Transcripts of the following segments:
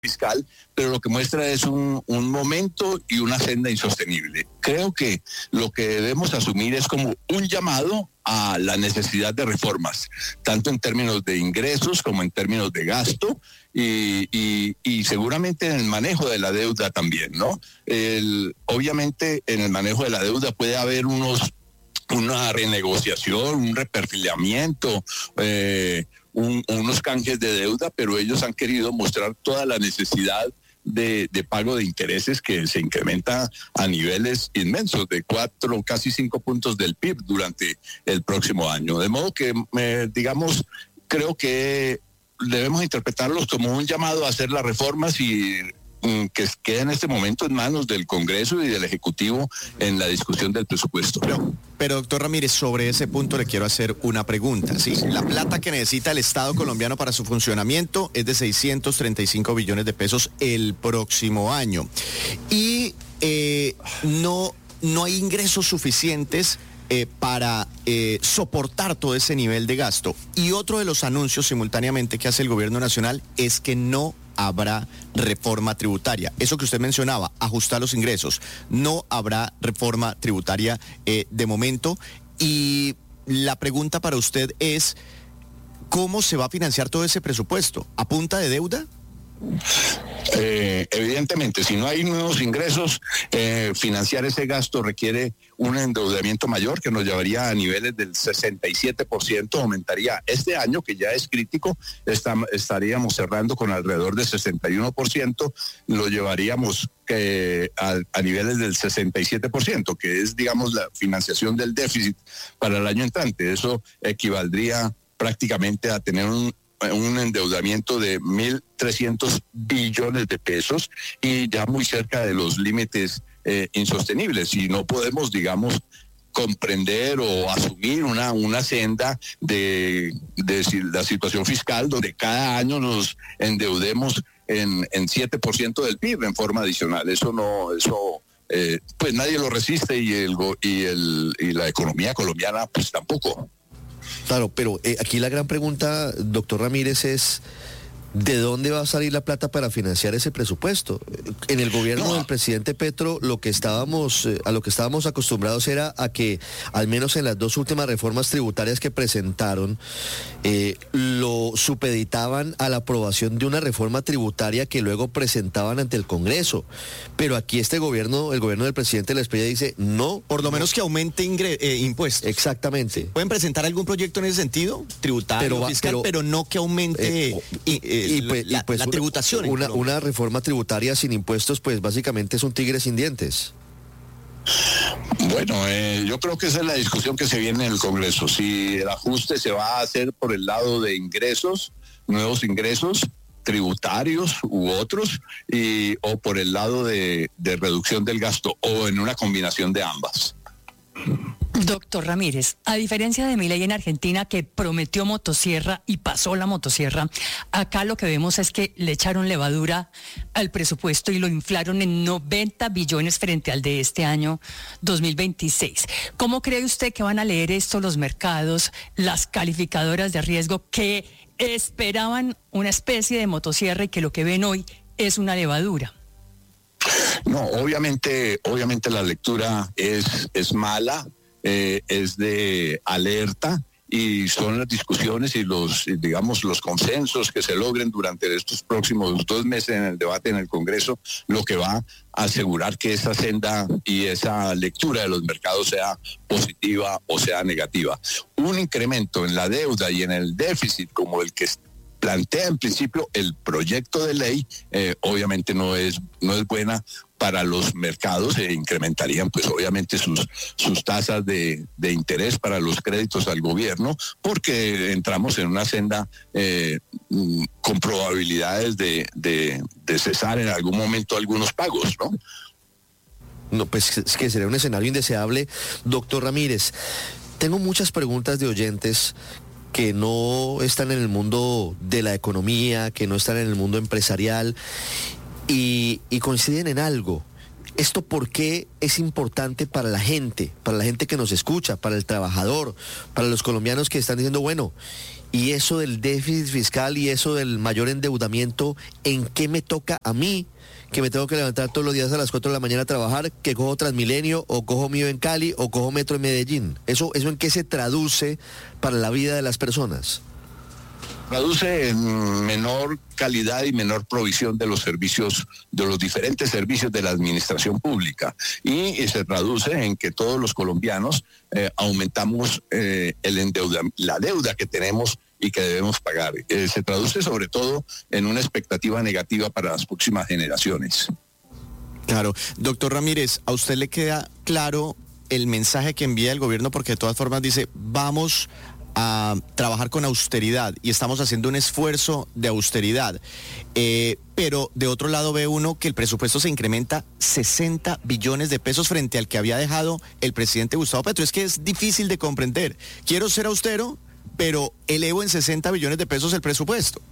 fiscal, pero lo que muestra es un momento y una senda insostenible. Creo que lo que debemos asumir es como un llamado a la necesidad de reformas, tanto en términos de ingresos como en términos de gasto y seguramente en el manejo de la deuda también, ¿no? Obviamente en el manejo de la deuda puede haber una renegociación, un reperfileamiento, unos canjes de deuda, pero ellos han querido mostrar toda la necesidad de pago de intereses que se incrementa a niveles inmensos, de 4, casi 5 puntos del PIB durante el próximo año. De modo que, creo que debemos interpretarlos como un llamado a hacer las reformas y que queda en este momento en manos del Congreso y del Ejecutivo en la discusión del presupuesto. Pero doctor Ramírez, sobre ese punto le quiero hacer una pregunta, ¿sí? La plata que necesita el Estado colombiano para su funcionamiento es de 635 billones de pesos el próximo año. Y no hay ingresos suficientes para soportar todo ese nivel de gasto. Y otro de los anuncios simultáneamente que hace el gobierno nacional es que no habrá reforma tributaria. Eso que usted mencionaba, ajustar los ingresos. No habrá reforma tributaria de momento. Y la pregunta para usted es, ¿cómo se va a financiar todo ese presupuesto? ¿A punta de deuda? Evidentemente, si no hay nuevos ingresos, financiar ese gasto requiere un endeudamiento mayor que nos llevaría a niveles del 67%, aumentaría este año, que ya es crítico, estaríamos cerrando con alrededor de 61%, lo llevaríamos a niveles del 67%, que es, digamos, la financiación del déficit para el año entrante. Eso equivaldría prácticamente a tener un endeudamiento de 1.300 billones de pesos y ya muy cerca de los límites insostenibles. Y no podemos, digamos, comprender o asumir una senda de la situación fiscal donde cada año nos endeudemos en 7% del PIB en forma adicional. Pues nadie lo resiste y la economía colombiana pues tampoco. Claro, pero aquí la gran pregunta, doctor Ramírez, es ¿de dónde va a salir la plata para financiar ese presupuesto? En el gobierno del presidente Petro, a lo que estábamos acostumbrados era a que, al menos en las dos últimas reformas tributarias que presentaron, lo supeditaban a la aprobación de una reforma tributaria que luego presentaban ante el Congreso. Pero aquí el gobierno del presidente Les Piña dice no. Por lo menos que aumente impuestos. Exactamente. ¿Pueden presentar algún proyecto en ese sentido? Tributario, fiscal, pero no que aumente la tributación. Una reforma tributaria sin impuestos, pues básicamente es un tigre sin dientes. Bueno, yo creo que esa es la discusión que se viene en el Congreso. Si el ajuste se va a hacer por el lado de ingresos, nuevos ingresos tributarios u otros, o por el lado de reducción del gasto, o en una combinación de ambas. Doctor Ramírez, a diferencia de Milei en Argentina, que prometió motosierra y pasó la motosierra, acá lo que vemos es que le echaron levadura al presupuesto y lo inflaron en 90 billones frente al de este año 2026. ¿Cómo cree usted que van a leer esto los mercados, las calificadoras de riesgo que esperaban una especie de motosierra y que lo que ven hoy es una levadura? No, obviamente la lectura es mala, es de alerta, y son las discusiones y los consensos que se logren durante estos próximos 2 meses en el debate en el Congreso lo que va a asegurar que esa senda y esa lectura de los mercados sea positiva o sea negativa. Un incremento en la deuda y en el déficit como el que plantea en principio el proyecto de ley, obviamente no es buena para los mercados. Se incrementarían pues obviamente sus tasas de interés para los créditos al gobierno, porque entramos en una senda con probabilidades de cesar en algún momento algunos pagos, ¿no? No, pues es que sería un escenario indeseable. Doctor Ramírez, tengo muchas preguntas de oyentes que no están en el mundo de la economía, que no están en el mundo empresarial y coinciden en algo. ¿Esto por qué es importante para la gente que nos escucha, para el trabajador, para los colombianos que están diciendo, bueno, y eso del déficit fiscal y eso del mayor endeudamiento, ¿en qué me toca a mí? Que me tengo que levantar todos los días a las 4 de la mañana a trabajar, que cojo Transmilenio, o cojo Mío en Cali, o cojo Metro en Medellín. ¿Eso en qué se traduce para la vida de las personas? Traduce en menor calidad y menor provisión de los servicios, de los diferentes servicios de la administración pública. Y se traduce en que todos los colombianos aumentamos la deuda que tenemos y que debemos pagar. Se traduce sobre todo en una expectativa negativa para las próximas generaciones. Claro. Doctor Ramírez, ¿a usted le queda claro el mensaje que envía el gobierno? Porque de todas formas dice, vamos a trabajar con austeridad y estamos haciendo un esfuerzo de austeridad, pero de otro lado ve uno que el presupuesto se incrementa 60 billones de pesos frente al que había dejado el presidente Gustavo Petro. Es que es difícil de comprender. Quiero ser austero, pero elevo en 60 billones de pesos el presupuesto.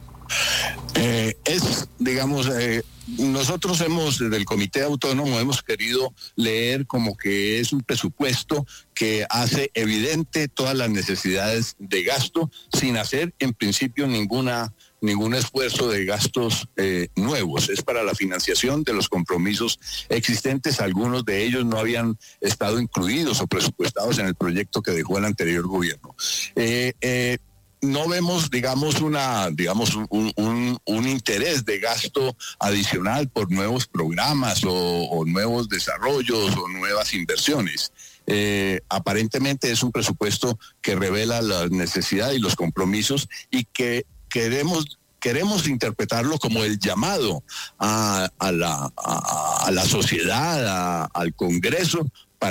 Nosotros desde el Comité Autónomo hemos querido leer como que es un presupuesto que hace evidente todas las necesidades de gasto sin hacer en principio ningún esfuerzo de gastos nuevos. Es para la financiación de los compromisos existentes. Algunos de ellos no habían estado incluidos o presupuestados en el proyecto que dejó el anterior gobierno. No vemos, un interés de gasto adicional por nuevos programas o nuevos desarrollos o nuevas inversiones. Aparentemente es un presupuesto que revela la necesidad y los compromisos y que queremos interpretarlo como el llamado a la sociedad, al Congreso,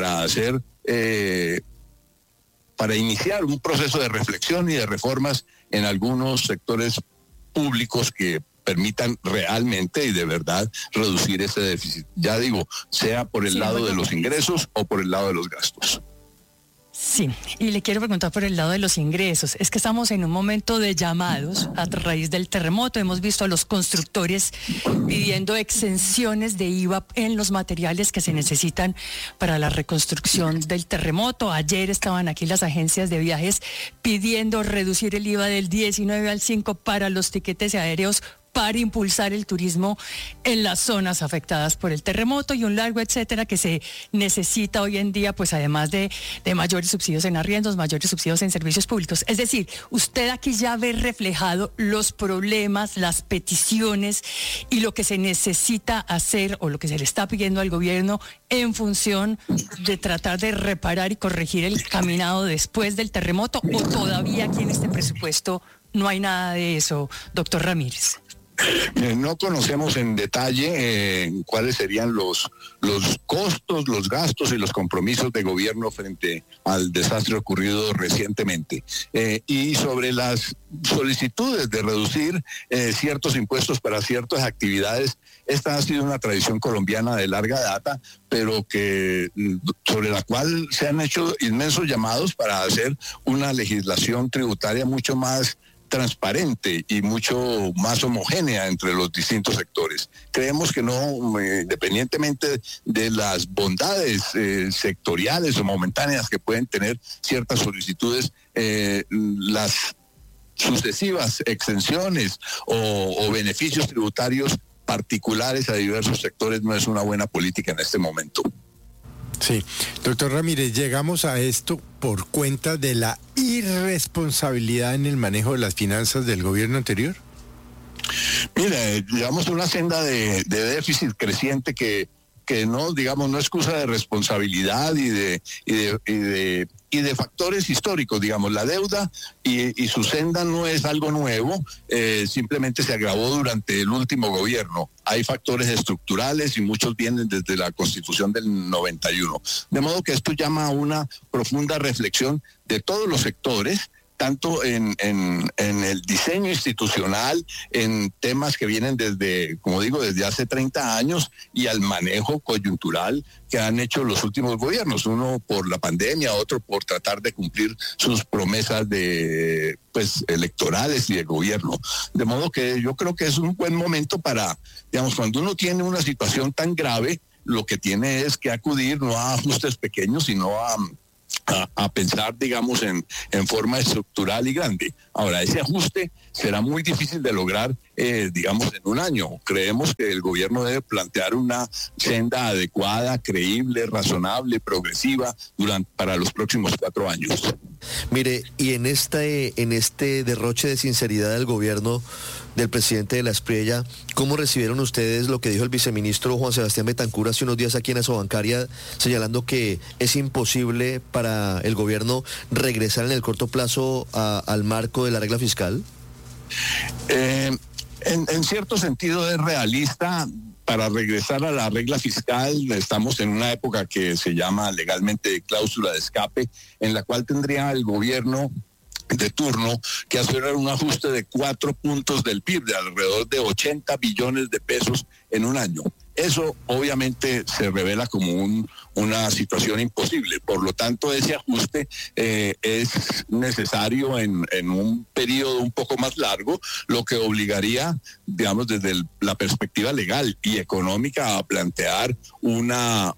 para iniciar un proceso de reflexión y de reformas en algunos sectores públicos que permitan realmente y de verdad reducir ese déficit. Ya digo, sea por el lado de los ingresos o por el lado de los gastos. Sí, y le quiero preguntar por el lado de los ingresos. Es que estamos en un momento de llamados a raíz del terremoto. Hemos visto a los constructores pidiendo exenciones de IVA en los materiales que se necesitan para la reconstrucción del terremoto. Ayer estaban aquí las agencias de viajes pidiendo reducir el IVA del 19 al 5 para los tiquetes aéreos para impulsar el turismo en las zonas afectadas por el terremoto y un largo etcétera que se necesita hoy en día, pues además de mayores subsidios en arriendos, mayores subsidios en servicios públicos. Es decir, usted aquí ya ve reflejado los problemas, las peticiones y lo que se necesita hacer o lo que se le está pidiendo al gobierno en función de tratar de reparar y corregir el caminado después del terremoto, o todavía aquí en este presupuesto no hay nada de eso, doctor Ramírez. No conocemos en detalle cuáles serían los costos, los gastos y los compromisos de gobierno frente al desastre ocurrido recientemente. Y sobre las solicitudes de reducir ciertos impuestos para ciertas actividades, esta ha sido una tradición colombiana de larga data, pero sobre la cual se han hecho inmensos llamados para hacer una legislación tributaria mucho más transparente y mucho más homogénea entre los distintos sectores. Creemos que no, independientemente de las bondades sectoriales o momentáneas que pueden tener ciertas solicitudes, las sucesivas exenciones o beneficios tributarios particulares a diversos sectores no es una buena política en este momento. Sí, doctor Ramírez, llegamos a esto por cuenta de la irresponsabilidad en el manejo de las finanzas del gobierno anterior. Mira, llevamos una senda de déficit creciente que no, digamos, no excusa de responsabilidad y de factores históricos, digamos, la deuda y su senda no es algo nuevo, simplemente se agravó durante el último gobierno. Hay factores estructurales y muchos vienen desde la Constitución del 91. De modo que esto llama a una profunda reflexión de todos los sectores, tanto en el diseño institucional, en temas que vienen desde hace 30 años, y al manejo coyuntural que han hecho los últimos gobiernos, uno por la pandemia, otro por tratar de cumplir sus promesas electorales y de gobierno. De modo que yo creo que es un buen momento para, digamos, cuando uno tiene una situación tan grave, lo que tiene es que acudir no a ajustes pequeños, sino a pensar, digamos, en forma estructural y grande. Ahora, ese ajuste será muy difícil de lograr, digamos, en un año. Creemos que el gobierno debe plantear una senda adecuada, creíble, razonable, progresiva para los próximos 4 años. Mire, y en este derroche de sinceridad del gobierno del presidente de la Espriella, ¿cómo recibieron ustedes lo que dijo el viceministro Juan Sebastián Betancur hace unos días aquí en Asobancaria, señalando que es imposible para el gobierno regresar en el corto plazo al marco de la regla fiscal? En cierto sentido es realista. Para regresar a la regla fiscal, estamos en una época que se llama legalmente cláusula de escape, en la cual tendría el gobierno de turno que hacer un ajuste de 4 puntos del PIB, de alrededor de 80 billones de pesos en un año. Eso obviamente se revela como una situación imposible. Por lo tanto, ese ajuste es necesario en un periodo un poco más largo, lo que obligaría, digamos, desde la perspectiva legal y económica a plantear una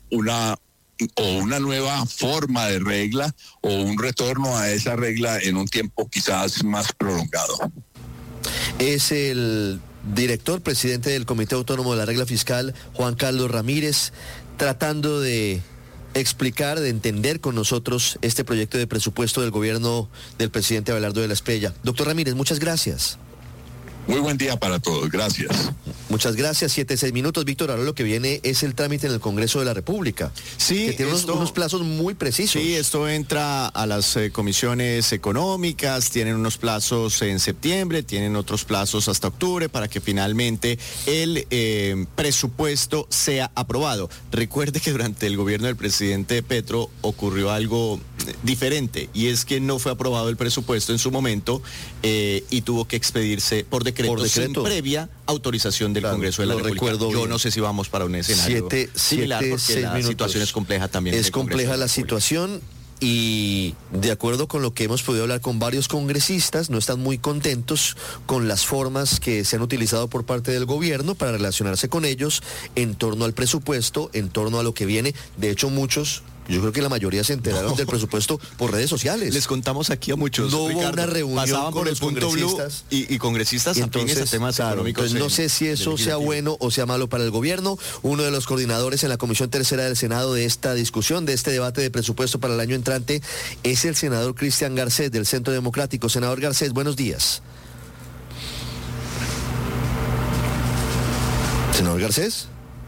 nueva forma de regla o un retorno a esa regla en un tiempo quizás más prolongado. Es el presidente del Comité Autónomo de la Regla Fiscal, Juan Carlos Ramírez, tratando de explicar, de entender con nosotros este proyecto de presupuesto del gobierno del presidente Abelardo de la Espriella. Doctor Ramírez, muchas gracias. Muy buen día para todos, gracias. Muchas gracias, 7-6 minutos. Víctor, ahora lo que viene es el trámite en el Congreso de la República. Sí, que tiene unos plazos muy precisos. Sí, esto entra a las comisiones económicas, tienen unos plazos en septiembre, tienen otros plazos hasta octubre para que finalmente el presupuesto sea aprobado. Recuerde que durante el gobierno del presidente Petro ocurrió algo diferente, y es que no fue aprobado el presupuesto en su momento y tuvo que expedirse por decreto sin previa autorización del Congreso de la República. Yo no sé si vamos para un escenario similar, porque la situación es compleja también. Es compleja la situación, y de acuerdo con lo que hemos podido hablar con varios congresistas, no están muy contentos con las formas que se han utilizado por parte del gobierno para relacionarse con ellos en torno al presupuesto, en torno a lo que viene. De hecho, muchos, yo creo que la mayoría se enteraron del presupuesto por redes sociales. Les contamos aquí a muchos. No hubo una reunión pasaban por el punto blue y congresistas afines a temas económicos. Entonces no sé si eso sea bueno o sea malo para el gobierno. Uno de los coordinadores en la Comisión Tercera del Senado de esta discusión, de este debate de presupuesto para el año entrante, es el senador Cristian Garcés del Centro Democrático. Senador Garcés, buenos días. Senador Garcés.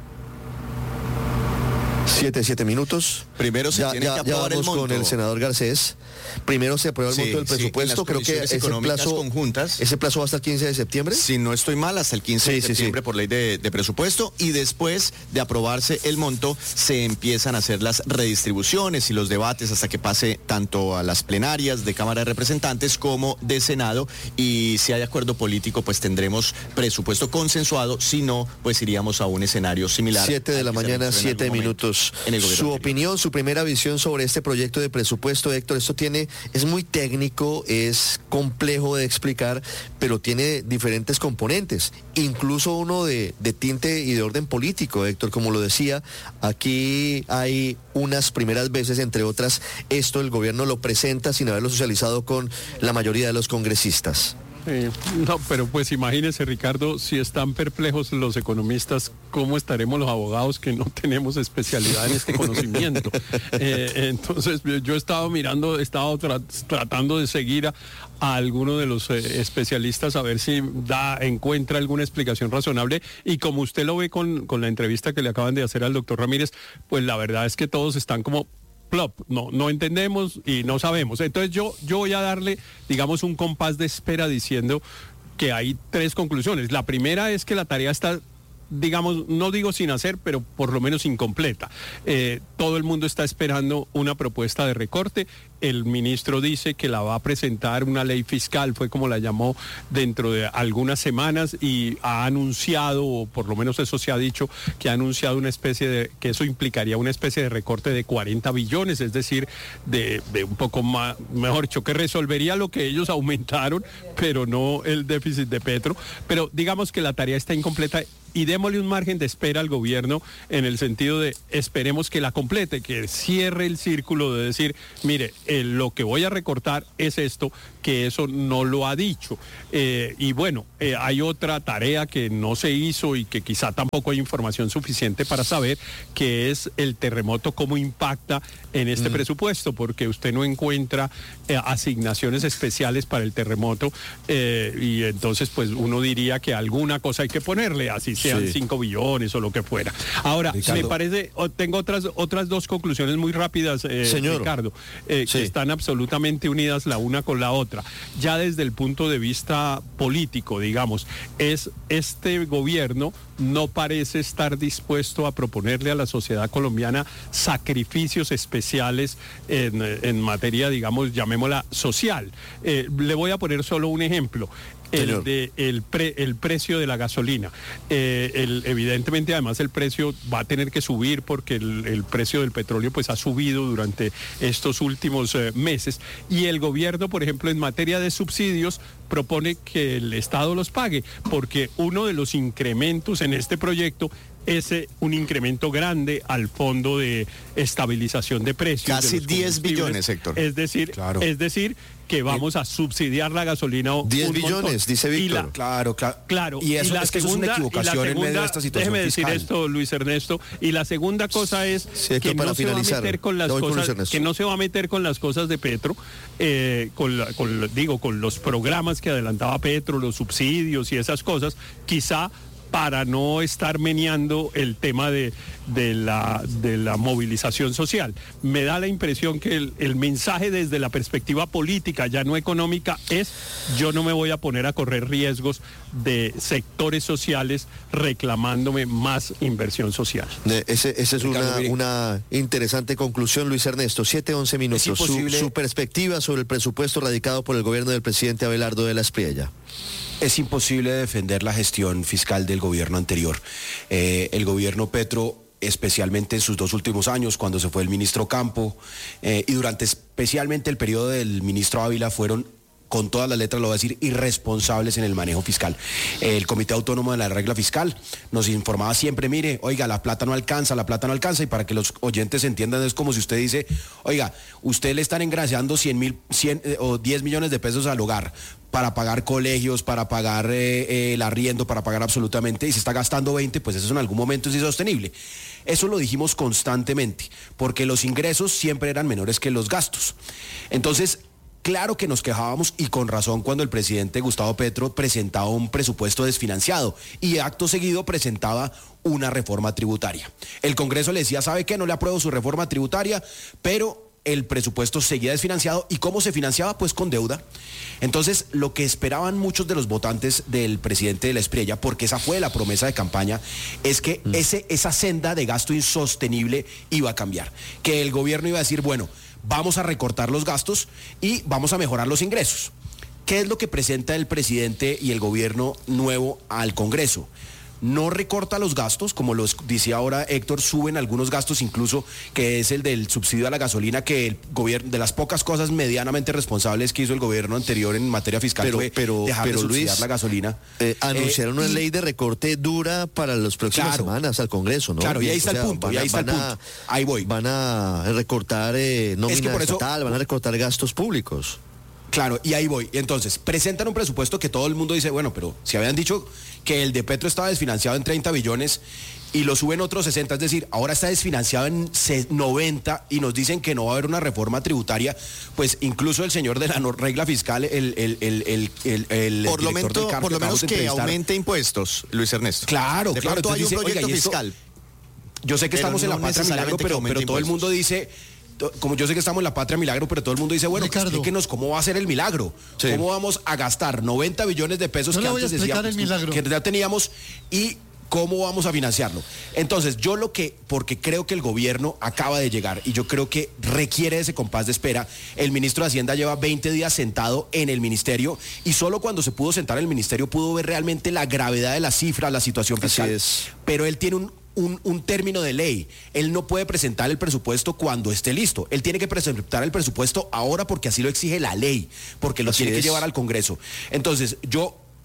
7 minutos. Primero se tiene que aprobar el monto. Con el senador Garcés. Primero se aprueba el monto del presupuesto. Creo que ese plazo va hasta el 15 de septiembre. Si no estoy mal, hasta el 15 de septiembre por ley de presupuesto. Y después de aprobarse el monto, se empiezan a hacer las redistribuciones y los debates hasta que pase tanto a las plenarias de Cámara de Representantes como de Senado. Y si hay acuerdo político, pues tendremos presupuesto consensuado. Si no, pues iríamos a un escenario similar. 7 de la mañana, 7 minutos. Su opinión, su primera visión sobre este proyecto de presupuesto, Héctor. Esto es muy técnico, es complejo de explicar, pero tiene diferentes componentes, incluso uno de tinte y de orden político, Héctor. Como lo decía, aquí hay unas primeras veces, entre otras, esto el gobierno lo presenta sin haberlo socializado con la mayoría de los congresistas. No, pero pues imagínese, Ricardo, si están perplejos los economistas, ¿cómo estaremos los abogados que no tenemos especialidad en este conocimiento? Entonces, yo he estado tratando de seguir a alguno de los especialistas a ver si encuentra alguna explicación razonable, y como usted lo ve con la entrevista que le acaban de hacer al doctor Ramírez, pues la verdad es que todos están como no entendemos y no sabemos. Entonces yo voy a darle, digamos, un compás de espera diciendo que hay 3 conclusiones. La primera es que la tarea está, digamos, no digo sin hacer, pero por lo menos incompleta. Todo el mundo está esperando una propuesta de recorte. El ministro dice que la va a presentar, una ley fiscal, fue como la llamó, dentro de algunas semanas, y ha anunciado, o por lo menos eso se ha dicho, que ha anunciado que eso implicaría una especie de recorte de 40 billones, es decir, de un poco más, mejor dicho, que resolvería lo que ellos aumentaron, pero no el déficit de Petro. Pero digamos que la tarea está incompleta. y démosle un margen de espera al gobierno en el sentido de esperemos que la complete, que cierre el círculo de decir, mire, lo que voy a recortar es esto, que eso no lo ha dicho. Y bueno, hay otra tarea que no se hizo y que quizá tampoco hay información suficiente para saber, que es el terremoto, cómo impacta en este presupuesto, porque usted no encuentra asignaciones especiales para el terremoto, y entonces pues uno diría que alguna cosa hay que ponerle, así sean 5 billones o lo que fuera. Ahora, Ricardo, me parece, tengo otras dos conclusiones muy rápidas, Ricardo, que están absolutamente unidas la una con la otra. Ya desde el punto de vista político, digamos, este gobierno no parece estar dispuesto a proponerle a la sociedad colombiana sacrificios especiales en materia, digamos, llamémosla social. Le voy a poner solo un ejemplo. El precio de la gasolina. Evidentemente, además, el precio va a tener que subir porque el precio del petróleo pues ha subido durante estos últimos meses, y el gobierno, por ejemplo, en materia de subsidios propone que el Estado los pague, porque uno de los incrementos en este proyecto es un incremento grande al Fondo de Estabilización de Precios. Casi 10 billones, Héctor. Es decir, que vamos a subsidiar la gasolina 10 billones, montón. Dice Víctor. Claro. Y eso es que eso es una equivocación en medio de esta situación déjeme fiscal. decir esto, Luis Ernesto. Y la segunda cosa es que no se va a meter con las cosas, que no se va a meter con las cosas de Petro, con los programas que adelantaba Petro, los subsidios y esas cosas, quizá para no estar meneando el tema de la movilización social. Me da la impresión que el mensaje desde la perspectiva política, ya no económica, es: yo no me voy a poner a correr riesgos de sectores sociales reclamándome más inversión social. Esa es una interesante conclusión, Luis Ernesto. 7:11 minutos. Su perspectiva sobre el presupuesto radicado por el gobierno del presidente Abelardo de la Espriella. Es imposible defender la gestión fiscal del gobierno anterior. El gobierno Petro, especialmente en sus 2 últimos años, cuando se fue el ministro Campo, y durante especialmente el periodo del ministro Ávila, fueron, con todas las letras lo voy a decir, irresponsables en el manejo fiscal. El Comité Autónomo de la Regla Fiscal nos informaba siempre, mire, oiga, la plata no alcanza, y para que los oyentes entiendan, es como si usted dice, oiga, usted le están engraseando 100 o 10 millones de pesos al hogar para pagar colegios, para pagar el arriendo, para pagar absolutamente, y se está gastando 20, pues eso en algún momento es insostenible. Eso lo dijimos constantemente, porque los ingresos siempre eran menores que los gastos. Entonces, claro que nos quejábamos, y con razón, cuando el presidente Gustavo Petro presentaba un presupuesto desfinanciado y acto seguido presentaba una reforma tributaria. El Congreso le decía, ¿sabe qué? No le apruebo su reforma tributaria, pero el presupuesto seguía desfinanciado. ¿Y cómo se financiaba? Pues con deuda. Entonces, lo que esperaban muchos de los votantes del presidente de la Espriella, porque esa fue la promesa de campaña, es que esa senda de gasto insostenible iba a cambiar. Que el gobierno iba a decir, bueno, vamos a recortar los gastos y vamos a mejorar los ingresos. ¿Qué es lo que presenta el presidente y el gobierno nuevo al Congreso? No recorta los gastos, como los decía ahora Héctor, suben algunos gastos, incluso que es el del subsidio a la gasolina, que el gobierno, de las pocas cosas medianamente responsables que hizo el gobierno anterior en materia fiscal, fue dejar de subsidiar la gasolina. Anunciaron una ley de recorte dura para las próximas semanas al Congreso, ¿no? Claro, y ahí está el punto, ahí voy. Van a recortar nómina estatal, van a recortar gastos públicos. Claro, y ahí voy. Entonces, presentan un presupuesto que todo el mundo dice, bueno, pero si habían dicho que el de Petro estaba desfinanciado en 30 billones y lo suben otros 60, es decir, ahora está desfinanciado en 90 y nos dicen que no va a haber una reforma tributaria, pues incluso el señor de la regla fiscal, por lo menos que aumente impuestos, Luis Ernesto. Claro, claro. Hay un proyecto fiscal. Yo sé que estamos en la patria milagro, pero todo el mundo dice... Como yo sé que estamos en la patria milagro, pero todo el mundo dice, bueno, explíquenos cómo va a ser el milagro. Sí. ¿Cómo vamos a gastar 90 billones de pesos que antes decíamos que ya teníamos, y cómo vamos a financiarlo? Entonces, porque creo que el gobierno acaba de llegar y yo creo que requiere ese compás de espera. El ministro de Hacienda lleva 20 días sentado en el ministerio y solo cuando se pudo sentar en el ministerio pudo ver realmente la gravedad de las cifras, la situación fiscal. Así es. Pero él tiene un término de ley. Él no puede presentar el presupuesto cuando esté listo. Él tiene que presentar el presupuesto ahora porque así lo exige la ley, porque lo tiene que llevar al Congreso. Entonces, yo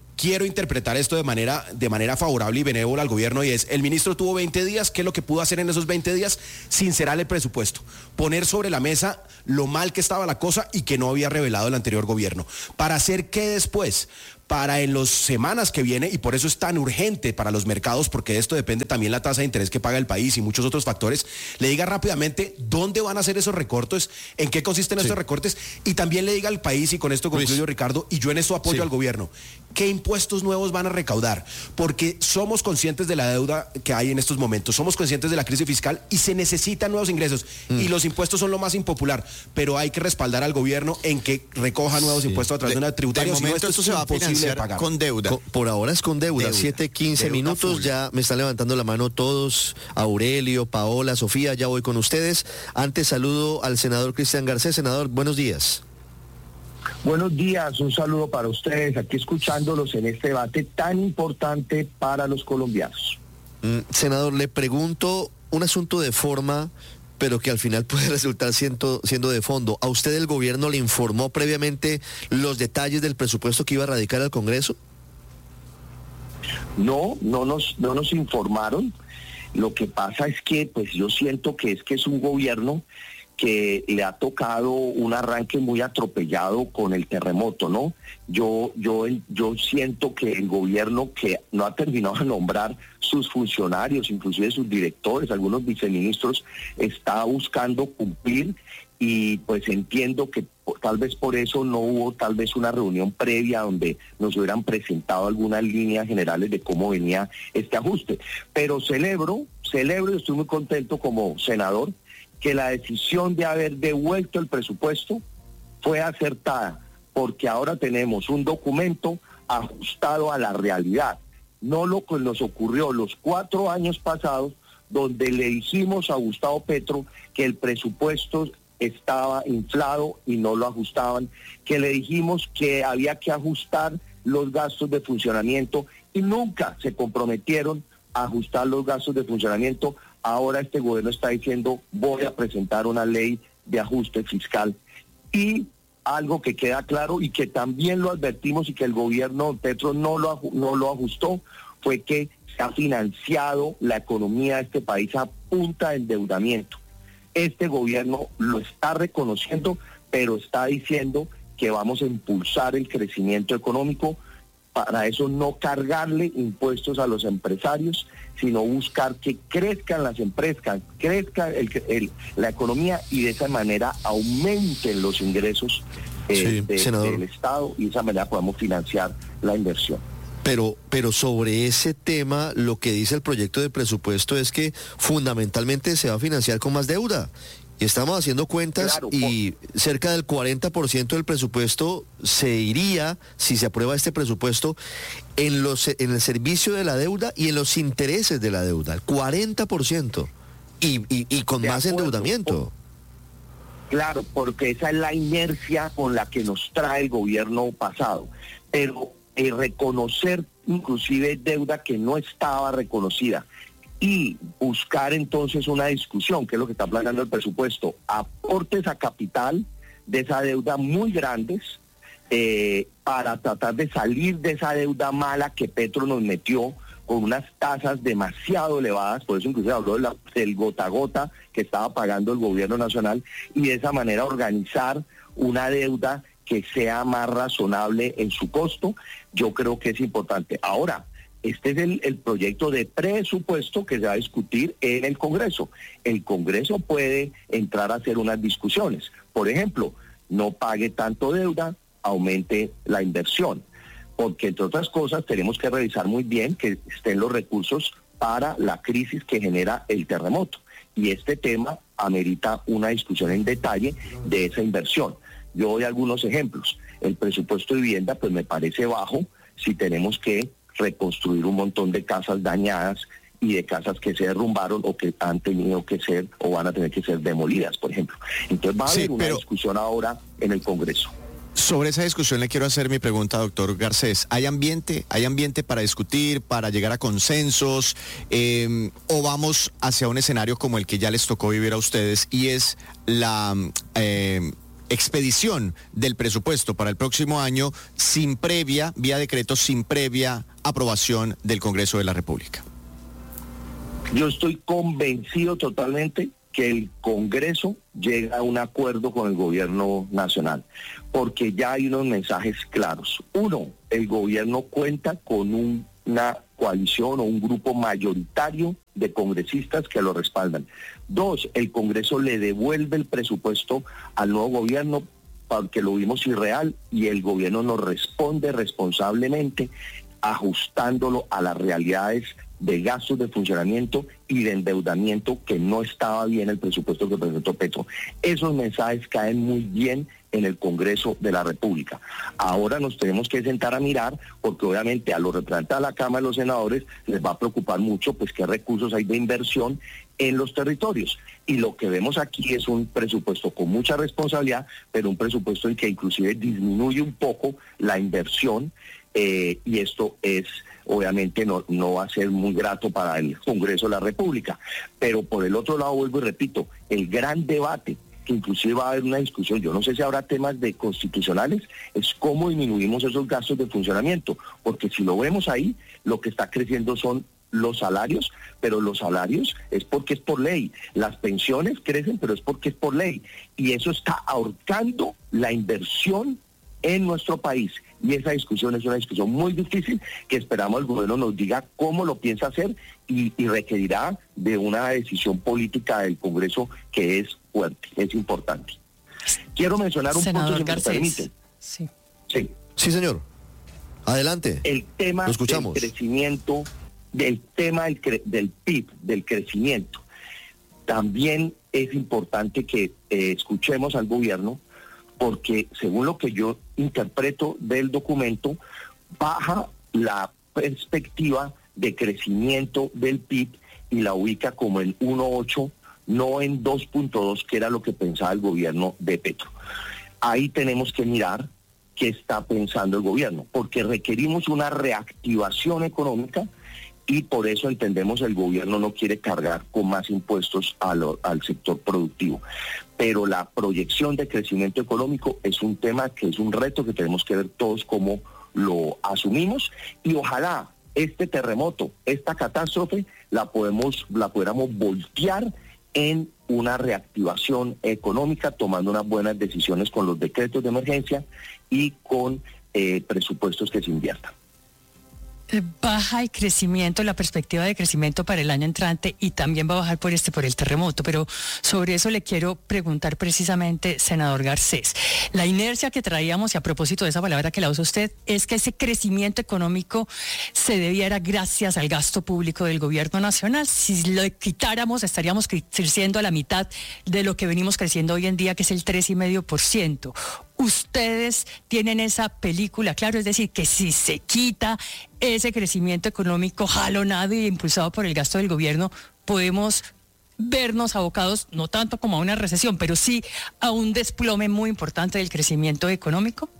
quiero interpretar esto de manera favorable y benévola al gobierno, y es, el ministro tuvo 20 días, ¿qué es lo que pudo hacer en esos 20 días? Sincerar el presupuesto, poner sobre la mesa lo mal que estaba la cosa y que no había revelado el anterior gobierno. ¿Para hacer qué después? Para en las semanas que viene, y por eso es tan urgente para los mercados, porque de esto depende también la tasa de interés que paga el país y muchos otros factores, le diga rápidamente dónde van a hacer esos recortes, en qué consisten estos recortes, y también le diga al país, y con esto concluyo, Ricardo, y yo en esto apoyo al gobierno, qué impuestos nuevos van a recaudar, porque somos conscientes de la deuda que hay en estos momentos, somos conscientes de la crisis fiscal y se necesitan nuevos ingresos, y los impuestos son lo más impopular, pero hay que respaldar al gobierno en que recoja nuevos impuestos a través de una tributaria. De momento esto se va a financiar con deuda. Por ahora es con deuda. 7:15 minutos, full. Ya me están levantando la mano todos, Aurelio, Paola, Sofía, ya voy con ustedes. Antes saludo al senador Cristian Garcés. Senador, buenos días. Buenos días, un saludo para ustedes, aquí escuchándolos en este debate tan importante para los colombianos. Senador, le pregunto un asunto de forma, pero que al final puede resultar siendo de fondo. ¿A usted el gobierno le informó previamente los detalles del presupuesto que iba a radicar al Congreso? No nos informaron. Lo que pasa es que, pues yo siento que es un gobierno que le ha tocado un arranque muy atropellado con el terremoto, ¿no? Yo siento que el gobierno, que no ha terminado de nombrar sus funcionarios, inclusive sus directores, algunos viceministros, está buscando cumplir, y pues entiendo que tal vez por eso no hubo tal vez una reunión previa donde nos hubieran presentado algunas líneas generales de cómo venía este ajuste. Pero celebro y estoy muy contento como senador que la decisión de haber devuelto el presupuesto fue acertada, porque ahora tenemos un documento ajustado a la realidad, no lo que nos ocurrió los 4 años pasados, donde le dijimos a Gustavo Petro que el presupuesto estaba inflado y no lo ajustaban, que le dijimos que había que ajustar los gastos de funcionamiento y nunca se comprometieron a ajustar los gastos de funcionamiento. Ahora este gobierno está diciendo, voy a presentar una ley de ajuste fiscal. Y algo que queda claro y que también lo advertimos y que el gobierno Petro no lo ajustó, fue que se ha financiado la economía de este país a punta de endeudamiento. Este gobierno lo está reconociendo, pero está diciendo que vamos a impulsar el crecimiento económico. Para eso no cargarle impuestos a los empresarios, sino buscar que crezcan las empresas, crezca la economía, y de esa manera aumenten los ingresos del Estado, y de esa manera podamos financiar la inversión. Pero sobre ese tema, lo que dice el proyecto de presupuesto es que fundamentalmente se va a financiar con más deuda. Y estamos haciendo cuentas, claro, y cerca del 40% del presupuesto se iría, si se aprueba este presupuesto, en el servicio de la deuda y en los intereses de la deuda, el 40%, y con más endeudamiento. Claro, porque esa es la inercia con la que nos trae el gobierno pasado, pero reconocer inclusive deuda que no estaba reconocida, y buscar entonces una discusión, que es lo que está planteando el presupuesto, aportes a capital de esa deuda muy grandes, para tratar de salir de esa deuda mala que Petro nos metió con unas tasas demasiado elevadas. Por eso inclusive habló del gota a gota que estaba pagando el gobierno nacional, y de esa manera organizar una deuda que sea más razonable en su costo. Yo creo que es importante. Ahora, este es el proyecto de presupuesto que se va a discutir en el Congreso. El Congreso puede entrar a hacer unas discusiones. Por ejemplo, no pague tanto deuda, aumente la inversión. Porque, entre otras cosas, tenemos que revisar muy bien que estén los recursos para la crisis que genera el terremoto. Y este tema amerita una discusión en detalle de esa inversión. Yo doy algunos ejemplos. El presupuesto de vivienda, pues me parece bajo si tenemos que reconstruir un montón de casas dañadas y de casas que se derrumbaron o que han tenido que ser o van a tener que ser demolidas, por ejemplo. Entonces va a haber una discusión ahora en el Congreso. Sobre esa discusión le quiero hacer mi pregunta, doctor Garcés. ¿Hay ambiente para discutir, para llegar a consensos, o vamos hacia un escenario como el que ya les tocó vivir a ustedes, y es expedición del presupuesto para el próximo año vía decreto, sin previa aprobación del Congreso de la República? Yo estoy convencido totalmente que el Congreso llega a un acuerdo con el gobierno nacional, porque ya hay unos mensajes claros. Uno, el gobierno cuenta con una coalición o un grupo mayoritario de congresistas que lo respaldan. Dos, el Congreso le devuelve el presupuesto al nuevo gobierno porque lo vimos irreal y el gobierno nos responde responsablemente ajustándolo a las realidades de gastos de funcionamiento y de endeudamiento que no estaba bien el presupuesto que presentó Petro. Esos mensajes caen muy bien en el Congreso de la República. Ahora nos tenemos que sentar a mirar, porque obviamente a los representantes de la Cámara de los Senadores les va a preocupar mucho pues qué recursos hay de inversión en los territorios. Y lo que vemos aquí es un presupuesto con mucha responsabilidad, pero un presupuesto en que inclusive disminuye un poco la inversión, y esto es obviamente no va a ser muy grato para el Congreso de la República. Pero por el otro lado, vuelvo y repito, el gran debate, que inclusive va a haber una discusión, yo no sé si habrá temas de constitucionales, es cómo disminuimos esos gastos de funcionamiento, porque si lo vemos ahí, lo que está creciendo son los salarios, pero los salarios es porque es por ley, las pensiones crecen, pero es porque es por ley, y eso está ahorcando la inversión en nuestro país. Y esa discusión es una discusión muy difícil que esperamos el gobierno nos diga cómo lo piensa hacer y requerirá de una decisión política del Congreso que es fuerte, es importante. Quiero mencionar un punto, si me permite. Sí. Sí. Sí, señor. Adelante. El tema Lo escuchamos. del crecimiento, del tema del PIB, del crecimiento. También es importante que escuchemos al gobierno, porque según lo que yo interpreto del documento, baja la perspectiva de crecimiento del PIB y la ubica como en 1.8, no en 2.2, que era lo que pensaba el gobierno de Petro. Ahí tenemos que mirar qué está pensando el gobierno, porque requerimos una reactivación económica y por eso entendemos el gobierno no quiere cargar con más impuestos al sector productivo. Pero la proyección de crecimiento económico es un tema que es un reto que tenemos que ver todos cómo lo asumimos, y ojalá este terremoto, esta catástrofe, la pudiéramos voltear en una reactivación económica, tomando unas buenas decisiones con los decretos de emergencia y con presupuestos que se inviertan. Baja el crecimiento, la perspectiva de crecimiento para el año entrante, y también va a bajar por el terremoto, pero sobre eso le quiero preguntar precisamente, senador Garcés. La inercia que traíamos, y a propósito de esa palabra que la usa usted, es que ese crecimiento económico se debiera gracias al gasto público del gobierno nacional. Si lo quitáramos, estaríamos creciendo a la mitad de lo que venimos creciendo hoy en día, que es el 3,5%. Ustedes tienen esa película, claro, es decir, que si se quita ese crecimiento económico jalonado y impulsado por el gasto del gobierno, podemos vernos abocados no tanto como a una recesión, pero sí a un desplome muy importante del crecimiento económico.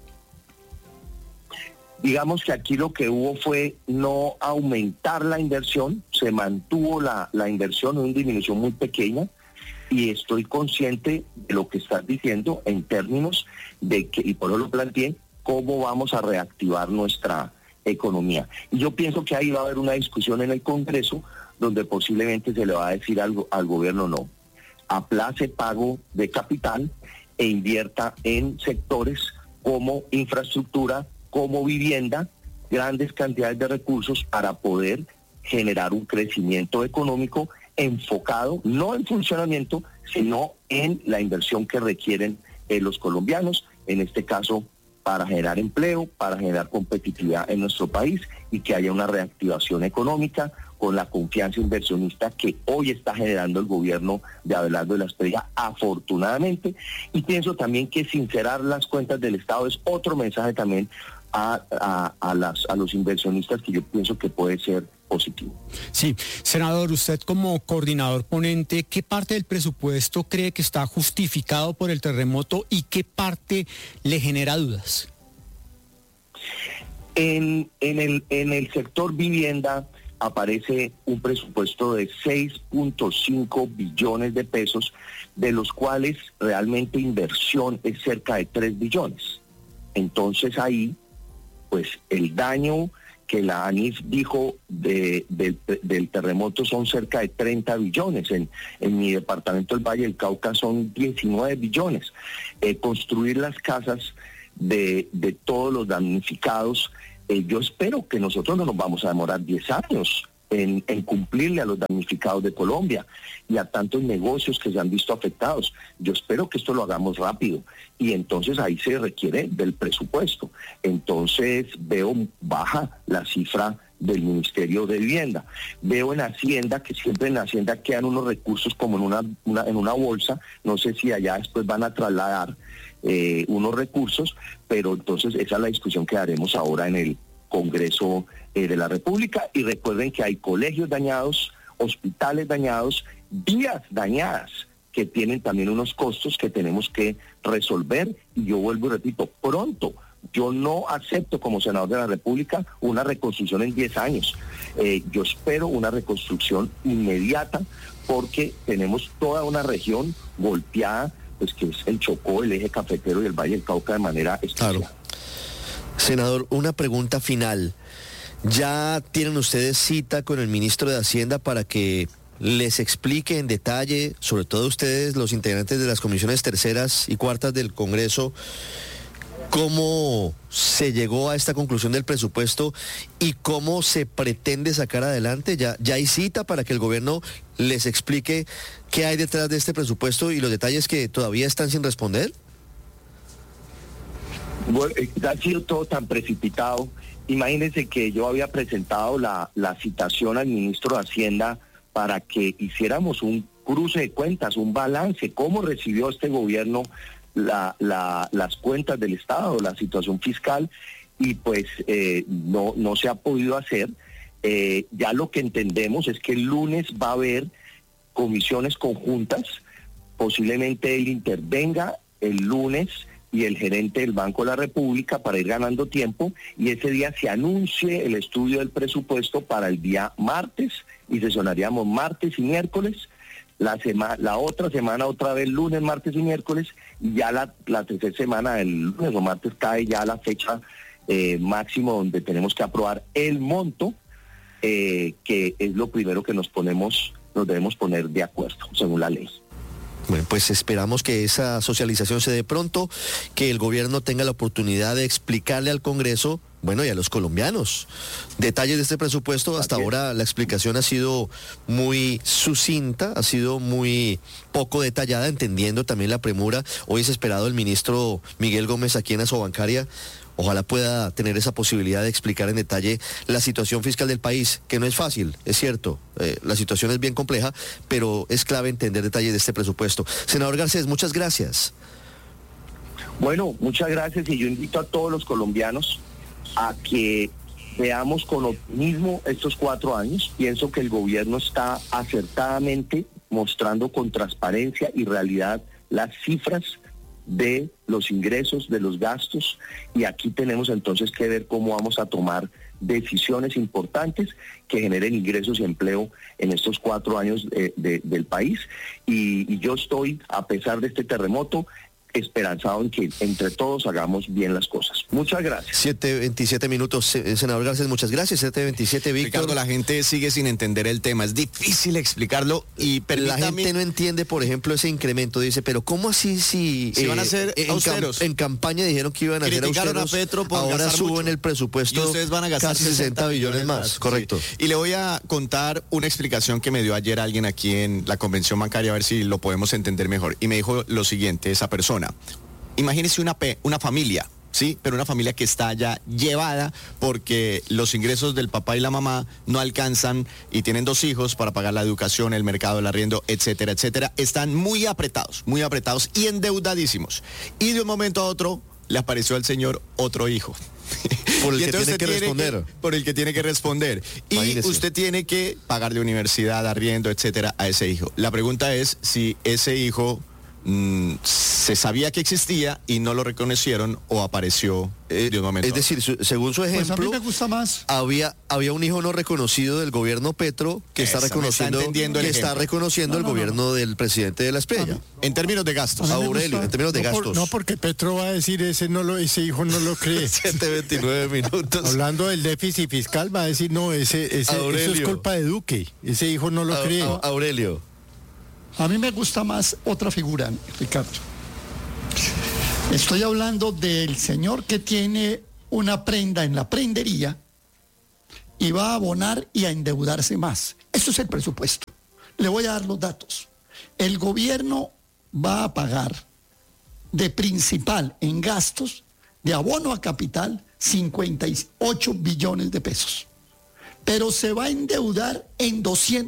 Digamos que aquí lo que hubo fue no aumentar la inversión, se mantuvo la inversión en una disminución muy pequeña. Y estoy consciente de lo que estás diciendo en términos de que, y por eso lo planteé, cómo vamos a reactivar nuestra economía. Y yo pienso que ahí va a haber una discusión en el Congreso donde posiblemente se le va a decir algo al gobierno: no, aplace pago de capital e invierta en sectores como infraestructura, como vivienda, grandes cantidades de recursos para poder generar un crecimiento económico enfocado no en funcionamiento, sino en la inversión que requieren los colombianos, en este caso para generar empleo, para generar competitividad en nuestro país y que haya una reactivación económica con la confianza inversionista que hoy está generando el gobierno de Abelardo de la Espriella, afortunadamente. Y pienso también que sincerar las cuentas del Estado es otro mensaje también a los inversionistas que yo pienso que puede ser positivo. Sí, senador, usted como coordinador ponente, ¿qué parte del presupuesto cree que está justificado por el terremoto y qué parte le genera dudas? En el sector vivienda aparece un presupuesto de 6.5 billones de pesos, de los cuales realmente inversión es cerca de 3 billones. Entonces ahí, pues el daño que la ANIF dijo del terremoto son cerca de 30 billones. En mi departamento del Valle del Cauca son 19 billones. Construir las casas de todos los damnificados, yo espero que nosotros no nos vamos a demorar 10 años en cumplirle a los damnificados de Colombia y a tantos negocios que se han visto afectados. Yo espero que esto lo hagamos rápido y entonces ahí se requiere del presupuesto. Entonces veo baja la cifra del Ministerio de Vivienda. Veo en Hacienda que siempre en Hacienda quedan unos recursos como en una bolsa. No sé si allá después van a trasladar unos recursos, pero entonces esa es la discusión que haremos ahora en el Congreso de la República. Y recuerden que hay colegios dañados, hospitales dañados, vías dañadas, que tienen también unos costos que tenemos que resolver. Y yo vuelvo y repito, pronto. Yo no acepto como senador de la República una reconstrucción en 10 años. Yo espero una reconstrucción inmediata porque tenemos toda una región golpeada, pues que es el Chocó, el eje cafetero y el Valle del Cauca de manera especial. Claro. Senador, una pregunta final. ¿Ya tienen ustedes cita con el ministro de Hacienda para que les explique en detalle, sobre todo ustedes, los integrantes de las comisiones terceras y cuartas del Congreso, cómo se llegó a esta conclusión del presupuesto y cómo se pretende sacar adelante? ¿Ya hay cita para que el gobierno les explique qué hay detrás de este presupuesto y los detalles que todavía están sin responder? Bueno, ha sido todo tan precipitado. Imagínense que yo había presentado la citación al ministro de Hacienda para que hiciéramos un cruce de cuentas, un balance, cómo recibió este gobierno las cuentas del Estado, la situación fiscal, y pues no se ha podido hacer. Ya lo que entendemos es que el lunes va a haber comisiones conjuntas, posiblemente él intervenga el lunes y el gerente del Banco de la República para ir ganando tiempo, y ese día se anuncie el estudio del presupuesto para el día martes, y sesionaríamos martes y miércoles. La otra semana otra vez lunes, martes y miércoles, y ya la tercera semana, el lunes o martes, cae ya la fecha máximo donde tenemos que aprobar el monto, que es lo primero que nos debemos poner de acuerdo, según la ley. Bueno, pues esperamos que esa socialización se dé pronto, que el gobierno tenga la oportunidad de explicarle al Congreso, bueno, y a los colombianos, detalles de este presupuesto. Hasta ahora la explicación ha sido muy sucinta, ha sido muy poco detallada, entendiendo también la premura. Hoy es esperado el ministro Miguel Gómez aquí en Asobancaria. Ojalá pueda tener esa posibilidad de explicar en detalle la situación fiscal del país, que no es fácil, es cierto, la situación es bien compleja, pero es clave entender detalles de este presupuesto. Senador Garcés, muchas gracias. Bueno, muchas gracias, y yo invito a todos los colombianos a que veamos con optimismo estos 4 años. Pienso que el gobierno está acertadamente mostrando con transparencia y realidad las cifras de los ingresos, de los gastos, y aquí tenemos entonces que ver cómo vamos a tomar decisiones importantes que generen ingresos y empleo en estos 4 años del país. Y yo estoy, a pesar de este terremoto, esperanzado en que entre todos hagamos bien las cosas. Muchas gracias. 7:27 minutos, senador Garcés, muchas gracias. 7:27, Víctor. Ricardo, la gente sigue sin entender el tema, es difícil explicarlo, y la gente no entiende, por ejemplo, ese incremento. Dice, pero ¿cómo así si van a ser austeros? En campaña dijeron que iban a ser austeros, a Petro por ahora suben mucho el presupuesto, y ustedes van a gastar casi 60 billones más? Correcto. Sí. Y le voy a contar una explicación que me dio ayer alguien aquí en la convención bancaria, a ver si lo podemos entender mejor. Y me dijo lo siguiente, esa persona: imagínese una familia, ¿sí? Pero una familia que está ya llevada porque los ingresos del papá y la mamá no alcanzan y tienen 2 hijos para pagar la educación, el mercado, el arriendo, etcétera, etcétera. Están muy apretados y endeudadísimos. Y de un momento a otro le apareció al señor otro hijo. Por el que tiene que responder. Por el que tiene que responder. Y imagínese, usted tiene que pagar de universidad, arriendo, etcétera, a ese hijo. La pregunta es si ese hijo se sabía que existía y no lo reconocieron o apareció de un momento. Es decir, según su ejemplo, Pues a mí me gusta más. había un hijo no reconocido del gobierno Petro que está reconociendo el gobierno del presidente de la Espriella. En términos de gastos. Aurelio, en términos de gastos. No, porque Petro va a decir ese hijo no lo cree. 7:29 minutos. Hablando del déficit fiscal, va a decir, no, eso es culpa de Duque. Ese hijo no lo cree. Aurelio. A mí me gusta más otra figura, Ricardo. Estoy hablando del señor que tiene una prenda en la prendería y va a abonar y a endeudarse más. Eso es el presupuesto. Le voy a dar los datos. El gobierno va a pagar de principal en gastos de abono a capital 58 billones de pesos. Pero se va a endeudar en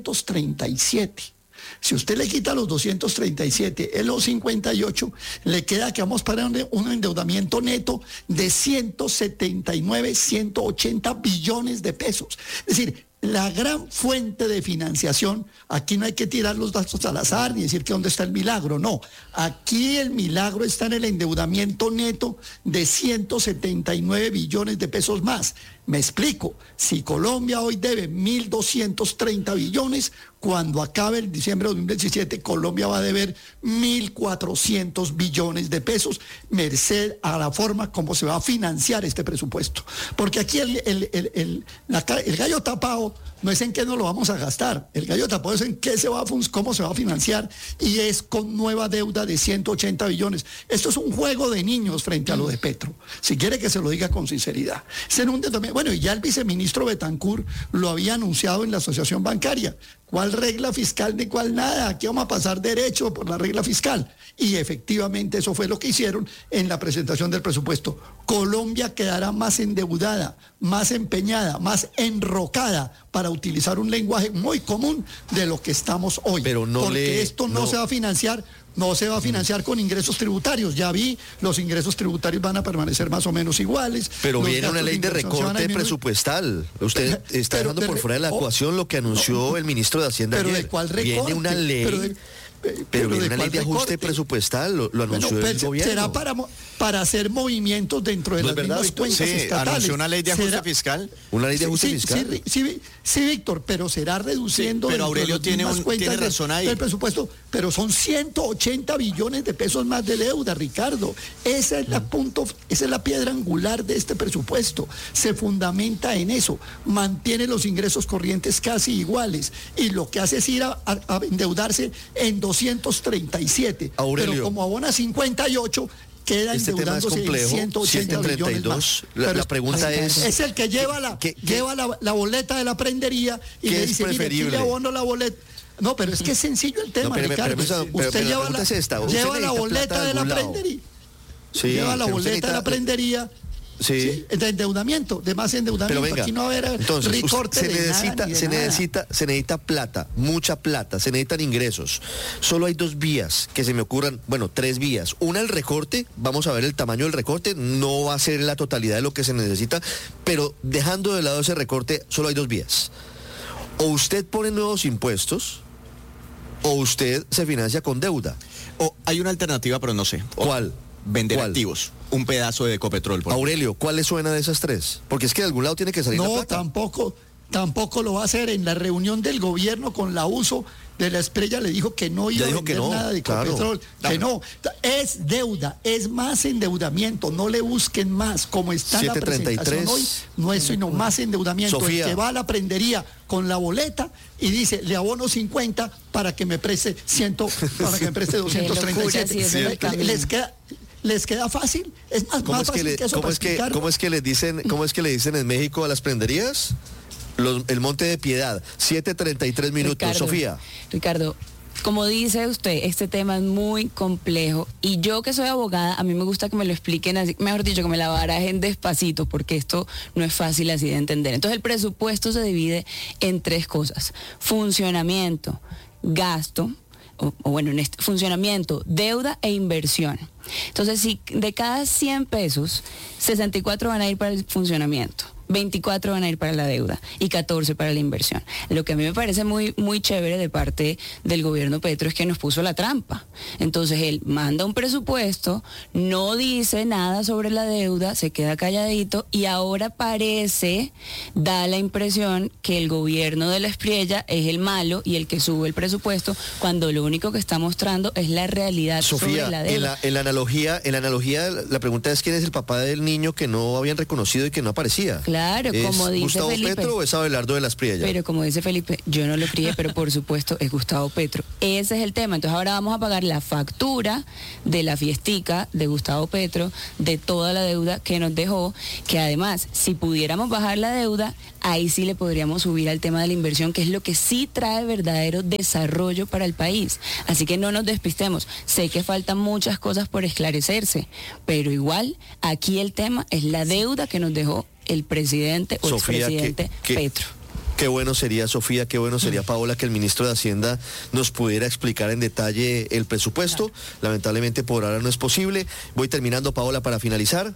237. Si usted le quita los 237 en los 58, le queda que vamos para un endeudamiento neto de 179, 180 billones de pesos. Es decir, la gran fuente de financiación, aquí no hay que tirar los datos al azar ni decir que dónde está el milagro, no. Aquí el milagro está en el endeudamiento neto de 179 billones de pesos más. Me explico, si Colombia hoy debe 1.230 billones, cuando acabe el diciembre de 2017, Colombia va a deber 1.400 billones de pesos, merced a la forma como se va a financiar este presupuesto. Porque aquí el gallo tapado no es en qué nos lo vamos a gastar, el gallo tapado es en cómo se va a financiar, y es con nueva deuda de 180 billones. Esto es un juego de niños frente a lo de Petro, si quiere que se lo diga con sinceridad. Bueno, y ya el viceministro Betancourt lo había anunciado en la Asociación Bancaria. ¿Cuál regla fiscal ni cuál nada? Aquí vamos a pasar derecho por la regla fiscal. Y efectivamente eso fue lo que hicieron en la presentación del presupuesto. Colombia quedará más endeudada, más empeñada, más enrocada, para utilizar un lenguaje muy común, de lo que estamos hoy. Porque esto no se va a financiar. No se va a financiar con ingresos tributarios. Ya vi, los ingresos tributarios van a permanecer más o menos iguales. Pero viene una ley de recorte presupuestal. Usted está dejando por fuera de la ecuación lo que anunció el ministro de Hacienda ayer. ¿De cuál recorte? Viene una ley... Pero viene una ley de ajuste presupuestal, lo anunció el gobierno. Será para hacer movimientos dentro de las mismas cuentas estatales. ¿Anunció una ley de ajuste fiscal? ¿Una ley de ajuste fiscal? Sí, Víctor, pero será reduciendo... pero Aurelio tiene razón ahí. El presupuesto, pero son 180 billones de pesos más de deuda, Ricardo. Esa es la piedra angular de este presupuesto. Se fundamenta en eso. Mantiene los ingresos corrientes casi iguales. Y lo que hace es ir a endeudarse en 237, Aurelio, pero como abona 58, queda endeudándose en 180 billones más. La pregunta es el que lleva la boleta de la prendería y le dice, mire, aquí le abono la boleta. No, pero es que es sencillo el tema, Ricardo. Usted lleva la boleta de la prendería. Lleva la boleta de la prendería. Sí, de endeudamiento, de más endeudamiento. Pero venga, aquí no va a haber recorte se necesita plata, mucha plata, se necesitan ingresos. Solo hay dos vías que se me ocurran, bueno, tres vías. Una, el recorte, vamos a ver el tamaño del recorte, no va a ser la totalidad de lo que se necesita, pero dejando de lado ese recorte, solo hay dos vías. O usted pone nuevos impuestos, o usted se financia con deuda. O hay una alternativa, pero no sé. ¿Cuál? Vender activos, un pedazo de Ecopetrol. Aurelio, ¿cuál le suena de esas tres? Porque es que de algún lado tiene que salir la plata. No, tampoco lo va a hacer. En la reunión del gobierno con la uso de la Espriella le dijo que no iba a vender nada de Ecopetrol. Claro. Que no, es deuda, es más endeudamiento, no le busquen más. Como está la presentación hoy, no es sino más endeudamiento. Sofía. El que va a la prendería con la boleta y dice, le abono 50 para que me preste 237. ¿Les queda fácil? Es más fácil que eso. ¿Cómo es que le dicen en México a las prenderías? El Monte de Piedad, 7:33 minutos. Sofía. Ricardo, como dice usted, este tema es muy complejo y yo que soy abogada, a mí me gusta que me lo expliquen así, mejor dicho, que me la barajen despacito, porque esto no es fácil así de entender. Entonces el presupuesto se divide en tres cosas: funcionamiento, gasto, o bueno, en este funcionamiento, deuda e inversión. Entonces, si de cada 100 pesos, 64 van a ir para el funcionamiento, 24 van a ir para la deuda y 14 para la inversión. Lo que a mí me parece muy, muy chévere de parte del gobierno Petro es que nos puso la trampa. Entonces él manda un presupuesto, no dice nada sobre la deuda, se queda calladito y ahora da la impresión que el gobierno de la Espriella es el malo y el que sube el presupuesto, cuando lo único que está mostrando es la realidad sobre la deuda. En la analogía, la pregunta es: ¿quién es el papá del niño que no habían reconocido y que no aparecía? Claro, como dice Gustavo Felipe. Petro o es Abelardo de la Espriella? Pero como dice Felipe, yo no lo crié, pero por supuesto es Gustavo Petro. Ese es el tema. Entonces ahora vamos a pagar la factura de la fiestica de Gustavo Petro, de toda la deuda que nos dejó, que además, si pudiéramos bajar la deuda, ahí sí le podríamos subir al tema de la inversión, que es lo que sí trae verdadero desarrollo para el país. Así que no nos despistemos. Sé que faltan muchas cosas por esclarecerse, pero igual aquí el tema es la deuda que nos dejó el presidente o expresidente Petro. Qué bueno sería, Sofía, qué bueno sería, Paola, que el ministro de Hacienda nos pudiera explicar en detalle el presupuesto. Lamentablemente por ahora no es posible. Voy terminando, Paola, para finalizar.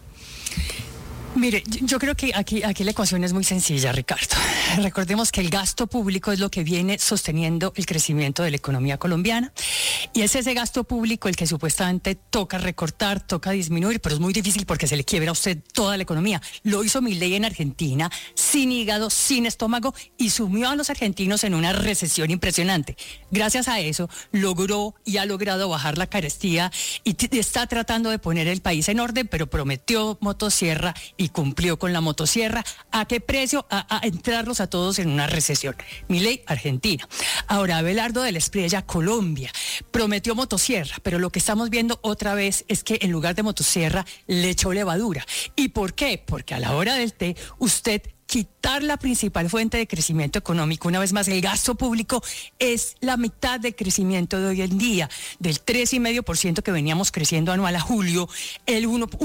Mire, yo creo que aquí la ecuación es muy sencilla, Ricardo. Recordemos que el gasto público es lo que viene sosteniendo el crecimiento de la economía colombiana y es ese gasto público el que supuestamente toca recortar, toca disminuir, pero es muy difícil porque se le quiebra a usted toda la economía. Lo hizo Milei en Argentina, sin hígado, sin estómago, y sumió a los argentinos en una recesión impresionante. Gracias a eso logró y ha logrado bajar la carestía y está tratando de poner el país en orden, pero prometió motosierra y cumplió con la motosierra. ¿A qué precio? A entrarlos a todos en una recesión. Milei, Argentina. Ahora, Abelardo de la Espriella, Colombia. Prometió motosierra, pero lo que estamos viendo otra vez es que en lugar de motosierra le echó levadura. ¿Y por qué? Porque a la hora del té, usted quitar la principal fuente de crecimiento económico. Una vez más, el gasto público es la mitad del crecimiento de hoy en día, del 3,5% que veníamos creciendo anual a julio, el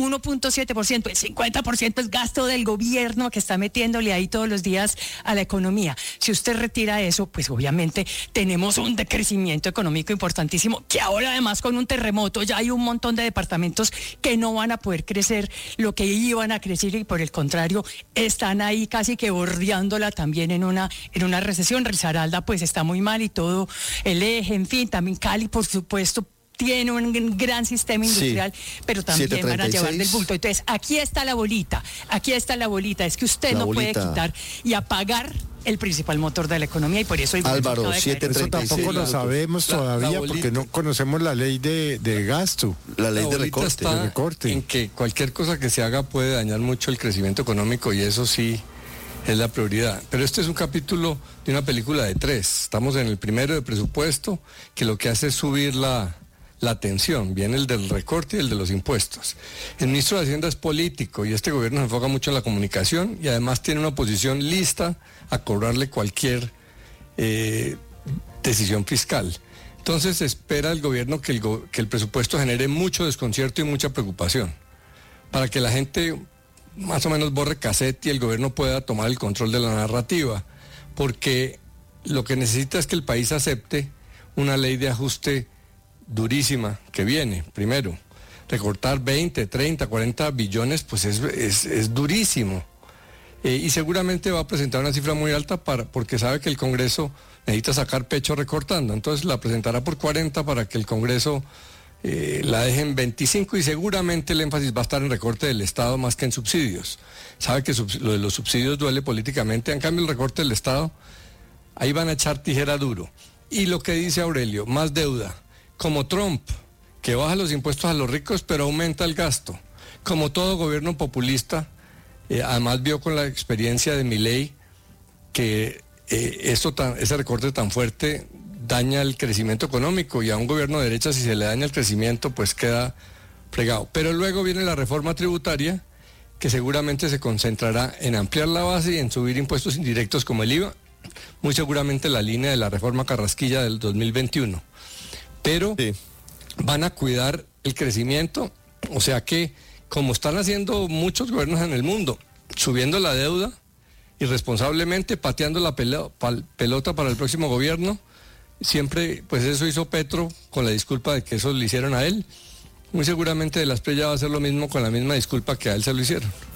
1,7%, el 50% es gasto del gobierno que está metiéndole ahí todos los días a la economía. Si usted retira eso, pues obviamente tenemos un decrecimiento económico importantísimo, que ahora además con un terremoto ya hay un montón de departamentos que no van a poder crecer lo que iban a crecer y por el contrario están ahí casi que bordeándola también en una recesión. Risaralda pues está muy mal y todo el eje, en fin, también Cali por supuesto tiene un gran sistema industrial, pero también 736. Van a llevar del bulto. Entonces, aquí está la bolita, es que usted no puede quitar y apagar el principal motor de la economía y por eso... Álvaro, 736. Eso tampoco lo sabemos todavía porque no conocemos la ley de gasto. La ley de recorte. En que cualquier cosa que se haga puede dañar mucho el crecimiento económico y eso sí es la prioridad. Pero este es un capítulo de una película de 3. Estamos en el primero de presupuesto, que lo que hace es subir la tensión. Viene el del recorte y el de los impuestos. El ministro de Hacienda es político y este gobierno se enfoca mucho en la comunicación y además tiene una oposición lista a cobrarle cualquier decisión fiscal. Entonces espera el gobierno que el presupuesto genere mucho desconcierto y mucha preocupación para que la gente más o menos borre cassette y el gobierno pueda tomar el control de la narrativa, porque lo que necesita es que el país acepte una ley de ajuste durísima que viene. Primero, recortar 20, 30, 40 billones, pues es durísimo. Y seguramente va a presentar una cifra muy alta porque sabe que el Congreso necesita sacar pecho recortando. Entonces la presentará por 40 para que el Congreso la deje en 25 y seguramente el énfasis va a estar en recorte del Estado más que en subsidios. Sabe que lo de los subsidios duele políticamente, en cambio el recorte del Estado, ahí van a echar tijera duro. Y lo que dice Aurelio, más deuda, como Trump, que baja los impuestos a los ricos pero aumenta el gasto. Como todo gobierno populista, además vio con la experiencia de Milei que ese recorte tan fuerte daña el crecimiento económico y a un gobierno de derecha si se le daña el crecimiento pues queda fregado. Pero luego viene la reforma tributaria que seguramente se concentrará en ampliar la base y en subir impuestos indirectos como el IVA, muy seguramente la línea de la reforma Carrasquilla del 2021. Pero van a cuidar el crecimiento, o sea que como están haciendo muchos gobiernos en el mundo, subiendo la deuda irresponsablemente, pateando la pelota para el próximo gobierno, siempre, pues eso hizo Petro con la disculpa de que eso le hicieron a él. Muy seguramente de la Espriella va a hacer lo mismo con la misma disculpa que a él se lo hicieron.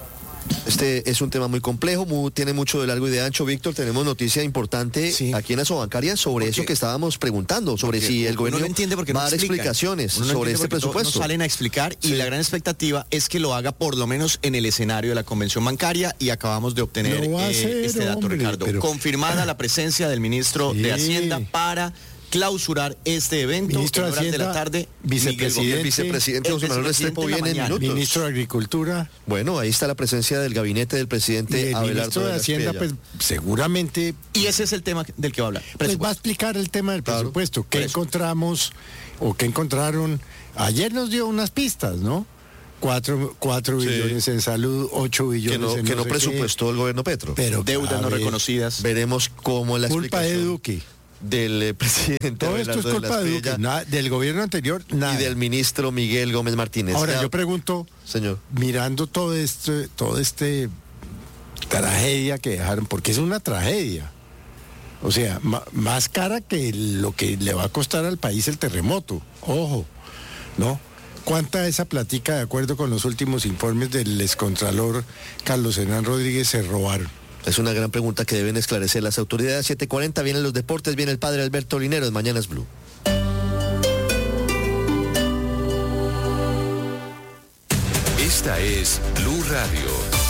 Este es un tema muy complejo, tiene mucho de largo y de ancho. Víctor, tenemos noticia importante aquí en la Sobancaria sobre eso que estábamos preguntando, sobre si el gobierno no entiende porque va a dar explicaciones sobre este presupuesto. No salen a explicar y la gran expectativa es que lo haga por lo menos en el escenario de la convención bancaria y acabamos de obtener este dato, Ricardo. Confirmada la presencia del ministro de Hacienda para clausurar este evento. Ministro de Hacienda, de la tarde, vicepresidente José Manuel Restrepo viene en minutos. Ministro de Agricultura. Bueno, ahí está la presencia del gabinete del presidente Abelardo. El ministro de Hacienda, pues seguramente. Y ese es el tema del que va a hablar. Pues va a explicar el tema del presupuesto. ¿Qué encontramos o qué encontraron? Ayer nos dio unas pistas, ¿no? 4 billones en salud, 8 billones en que no presupuestó el gobierno Petro. Pero deudas no reconocidas. Veremos cómo la culpa de Duque. Del presidente todo esto es culpa de Duque, del gobierno anterior, nada. Y del ministro Miguel Gómez Martínez. Ahora, yo pregunto, señor, mirando todo este tragedia que dejaron, porque es una tragedia. O sea, más cara que lo que le va a costar al país el terremoto. Ojo, ¿no? ¿Cuánta de esa platica, de acuerdo con los últimos informes del excontralor Carlos Hernán Rodríguez, se robaron? Es una gran pregunta que deben esclarecer las autoridades. 7:40, vienen los deportes, viene el padre Alberto Linero en Mañanas Blue. Esta es Blue Radio.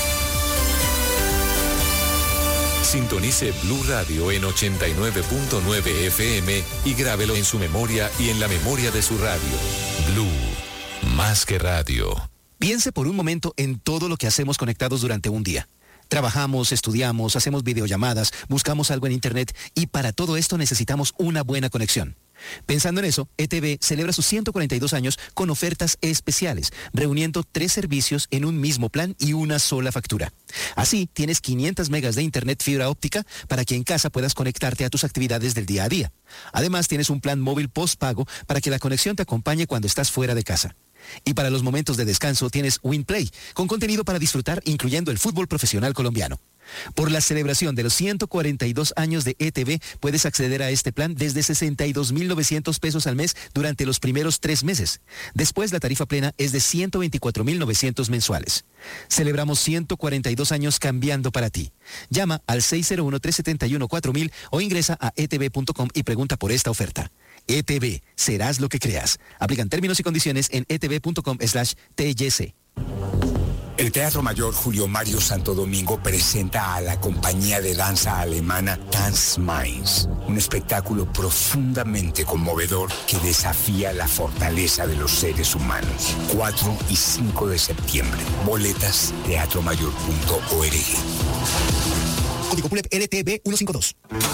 Sintonice Blue Radio en 89.9 FM y grábelo en su memoria y en la memoria de su radio. Blue, más que radio. Piense por un momento en todo lo que hacemos conectados durante un día. Trabajamos, estudiamos, hacemos videollamadas, buscamos algo en Internet y para todo esto necesitamos una buena conexión. Pensando en eso, ETV celebra sus 142 años con ofertas especiales, reuniendo 3 servicios en un mismo plan y una sola factura. Así, tienes 500 megas de Internet fibra óptica para que en casa puedas conectarte a tus actividades del día a día. Además, tienes un plan móvil postpago para que la conexión te acompañe cuando estás fuera de casa. Y para los momentos de descanso tienes WinPlay, con contenido para disfrutar incluyendo el fútbol profesional colombiano. Por la celebración de los 142 años de ETV, puedes acceder a este plan desde 62.900 pesos al mes durante los primeros 3 meses. Después, la tarifa plena es de 124.900 mensuales. Celebramos 142 años cambiando para ti. Llama al 601-371-4000 o ingresa a etv.com y pregunta por esta oferta. ETV, serás lo que creas. Aplican términos y condiciones en etv.com/TYC. El Teatro Mayor Julio Mario Santo Domingo presenta a la compañía de danza alemana Dance Minds, un espectáculo profundamente conmovedor que desafía la fortaleza de los seres humanos. 4 y 5 de septiembre. Boletas, teatromayor.org. Código PULEP LTB 152.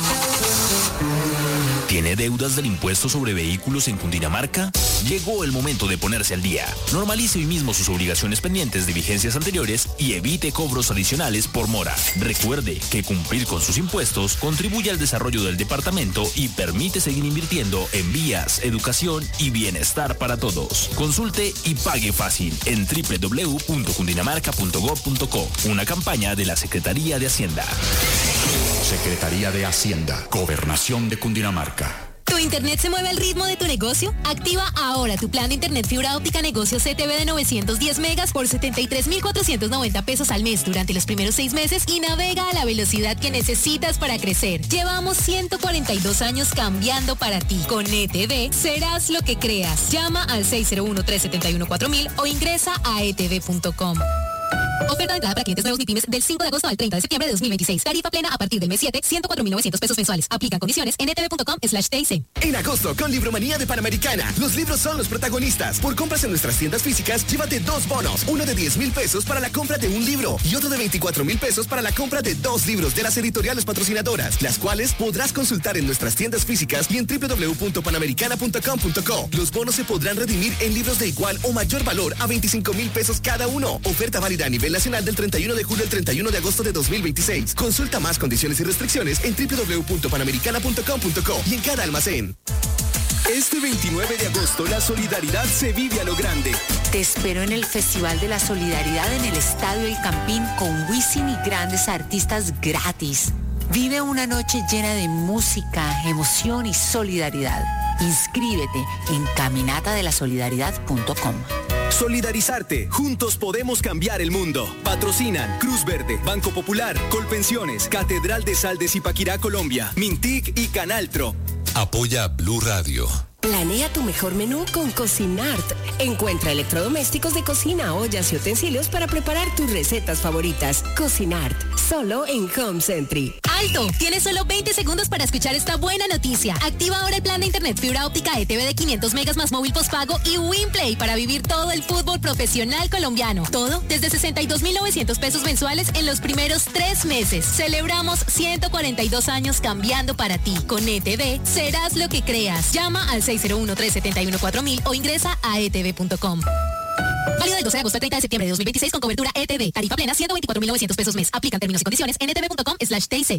¿Tiene deudas del impuesto sobre vehículos en Cundinamarca? Llegó el momento de ponerse al día. Normalice hoy mismo sus obligaciones pendientes de vigencias anteriores y evite cobros adicionales por mora. Recuerde que cumplir con sus impuestos contribuye al desarrollo del departamento y permite seguir invirtiendo en vías, educación y bienestar para todos. Consulte y pague fácil en www.cundinamarca.gov.co. Una campaña de la Secretaría de Hacienda. Secretaría de Hacienda, Gobernación de Cundinamarca. ¿Tu internet se mueve al ritmo de tu negocio? Activa ahora tu plan de internet fibra óptica negocio CTV de 910 megas por 73.490 pesos al mes durante los primeros 6 meses y navega a la velocidad que necesitas para crecer. Llevamos 142 años cambiando para ti. Con ETV serás lo que creas. Llama al 601-371-4000 o ingresa a etv.com. Oferta de entrada para clientes nuevos ni pymes del 5 de agosto al 30 de septiembre de 2026. Tarifa plena a partir del mes 7, 104.900 pesos mensuales. Aplican condiciones en etv.com/TIC. En agosto, con Libromanía de Panamericana, los libros son los protagonistas. Por compras en nuestras tiendas físicas, llévate 2 bonos. Uno de 10.000 pesos para la compra de un libro y otro de 24.000 pesos para la compra de 2 libros de las editoriales patrocinadoras, las cuales podrás consultar en nuestras tiendas físicas y en www.panamericana.com.co. Los bonos se podrán redimir en libros de igual o mayor valor a 25.000 pesos cada uno. Oferta válida a nivel nacional del 31 de julio al 31 de agosto de 2026. Consulta más condiciones y restricciones en www.panamericana.com.co y en cada almacén. Este 29 de agosto la solidaridad se vive a lo grande. Te espero en el Festival de la Solidaridad en el Estadio El Campín con Wisin y grandes artistas gratis. Vive una noche llena de música, emoción y solidaridad. Inscríbete en caminatadelasolidaridad.com. Solidarizarte. Juntos podemos cambiar el mundo. Patrocinan Cruz Verde, Banco Popular, Colpensiones, Catedral de Sal de Zipaquirá, Colombia, Mintic y Canaltro. Apoya Blue Radio. Planea tu mejor menú con Cocinart. Encuentra electrodomésticos de cocina, ollas y utensilios para preparar tus recetas favoritas. Cocinart, solo en Home Century. ¡Alto! Tienes solo 20 segundos para escuchar esta buena noticia. Activa ahora el plan de internet fibra óptica ETV de 500 megas más móvil postpago y WinPlay para vivir todo el fútbol profesional colombiano. Todo desde 62.900 pesos mensuales en los primeros 3 meses. Celebramos 142 años cambiando para ti. Con ETV serás lo que creas. Llama al 601-371-4000 o ingresa a etv.com. Válido del 12 de agosto al 30 de septiembre de 2026 con cobertura ETV. Tarifa plena 124.900 pesos mes. Aplican términos y condiciones en etv.com/TIC.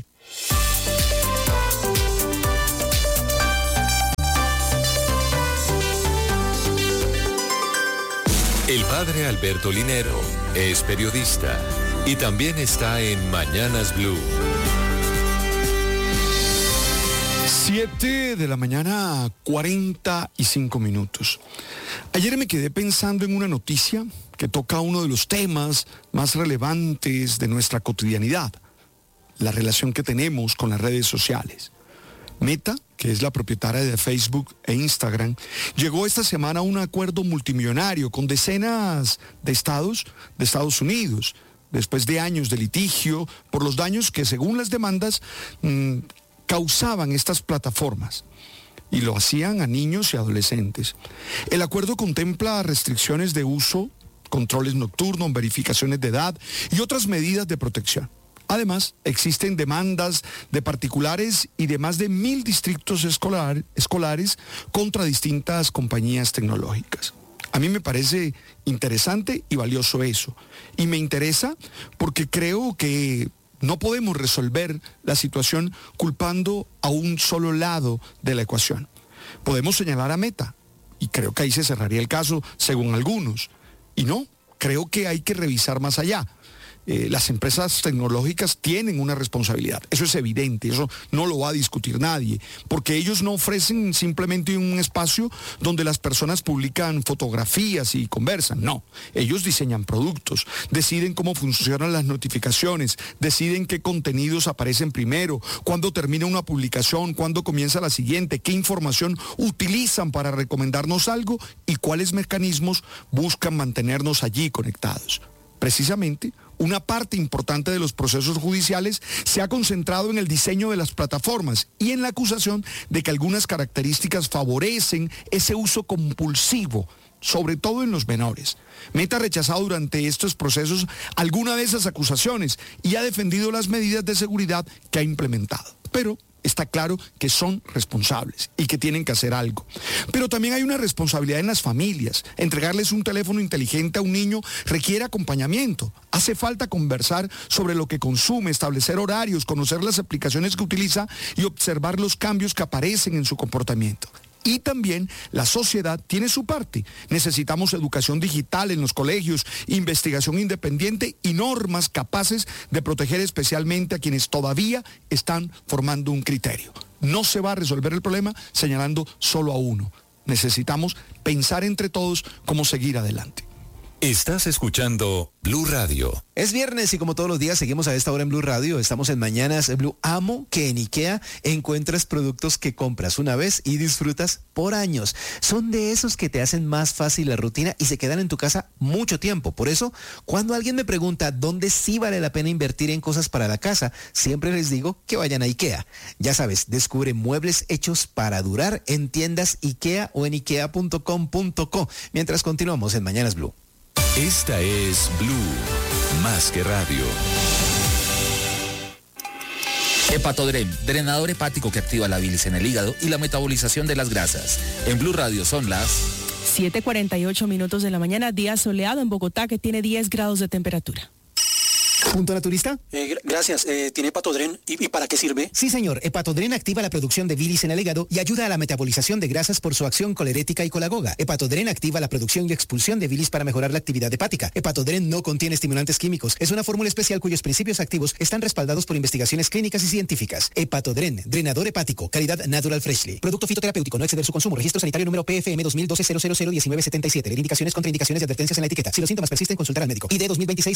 El padre Alberto Linero es periodista y también está en Mañanas Blue. 7 de la mañana, 45 minutos. Ayer me quedé pensando en una noticia que toca uno de los temas más relevantes de nuestra cotidianidad, la relación que tenemos con las redes sociales. Meta, que es la propietaria de Facebook e Instagram, llegó esta semana a un acuerdo multimillonario con decenas de estados de Estados Unidos, después de años de litigio por los daños que, según las demandas, causaban estas plataformas, y lo hacían a niños y adolescentes. El acuerdo contempla restricciones de uso, controles nocturnos, verificaciones de edad y otras medidas de protección. Además, existen demandas de particulares y de más de 1.000 distritos escolares contra distintas compañías tecnológicas. A mí me parece interesante y valioso eso. Y me interesa porque creo que no podemos resolver la situación culpando a un solo lado de la ecuación. Podemos señalar a Meta, y creo que ahí se cerraría el caso, según algunos. Y no, creo que hay que revisar más allá. Las empresas tecnológicas tienen una responsabilidad, eso es evidente, eso no lo va a discutir nadie, porque ellos no ofrecen simplemente un espacio donde las personas publican fotografías y conversan, no, ellos diseñan productos, deciden cómo funcionan las notificaciones, deciden qué contenidos aparecen primero, cuándo termina una publicación, cuándo comienza la siguiente, qué información utilizan para recomendarnos algo y cuáles mecanismos buscan mantenernos allí conectados. Precisamente, una parte importante de los procesos judiciales se ha concentrado en el diseño de las plataformas y en la acusación de que algunas características favorecen ese uso compulsivo, sobre todo en los menores. Meta ha rechazado durante estos procesos alguna de esas acusaciones y ha defendido las medidas de seguridad que ha implementado. Pero está claro que son responsables y que tienen que hacer algo. Pero también hay una responsabilidad en las familias. Entregarles un teléfono inteligente a un niño requiere acompañamiento. Hace falta conversar sobre lo que consume, establecer horarios, conocer las aplicaciones que utiliza y observar los cambios que aparecen en su comportamiento. Y también la sociedad tiene su parte. Necesitamos educación digital en los colegios, investigación independiente y normas capaces de proteger especialmente a quienes todavía están formando un criterio. No se va a resolver el problema señalando solo a uno. Necesitamos pensar entre todos cómo seguir adelante. Estás escuchando Blue Radio. Es viernes y como todos los días seguimos a esta hora en Blue Radio. Estamos en Mañanas Blue. Amo que en IKEA encuentras productos que compras una vez y disfrutas por años. Son de esos que te hacen más fácil la rutina y se quedan en tu casa mucho tiempo. Por eso, cuando alguien me pregunta dónde sí vale la pena invertir en cosas para la casa, siempre les digo que vayan a IKEA. Ya sabes, descubre muebles hechos para durar en tiendas IKEA o en ikea.com.co. Mientras continuamos en Mañanas Blue. Esta es Blue, más que radio. Hepatodren, drenador hepático que activa la bilis en el hígado y la metabolización de las grasas. En Blue Radio son las 7:48 minutos de la mañana, día soleado en Bogotá que tiene 10 grados de temperatura. ¿Punto naturista? Gracias. ¿Tiene Hepatodren? ¿Y para qué sirve? Sí, señor. Hepatodren activa la producción de bilis en el hígado y ayuda a la metabolización de grasas por su acción colerética y colagoga. Hepatodren activa la producción y expulsión de bilis para mejorar la actividad hepática. Hepatodren no contiene estimulantes químicos. Es una fórmula especial cuyos principios activos están respaldados por investigaciones clínicas y científicas. Hepatodren, drenador hepático, calidad Natural Freshly. Producto fitoterapéutico, no exceder su consumo. Registro sanitario número PFM 2012-000-1977. Ver indicaciones, contraindicaciones y advertencias en la etiqueta. Si los síntomas persisten, consultar al médico. ID 2026